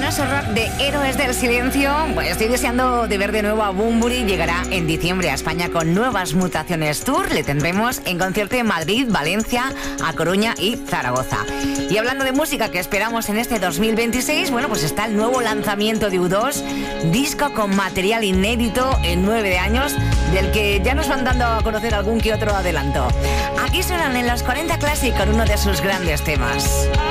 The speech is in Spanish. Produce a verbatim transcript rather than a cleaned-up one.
novedoso rock de Héroes del Silencio. Pues estoy deseando de ver de nuevo a Bunbury. Llegará en diciembre a España con Nuevas Mutaciones Tour. Le tendremos en concierto en Madrid, Valencia, A Coruña y Zaragoza. Y hablando de música que esperamos en este dos mil veintiséis, bueno, pues está el nuevo lanzamiento de U dos, disco con material inédito en nueve años, del que ya nos van dando a conocer algún que otro adelanto. Aquí suenan en los cuarenta Classic con uno de sus grandes temas.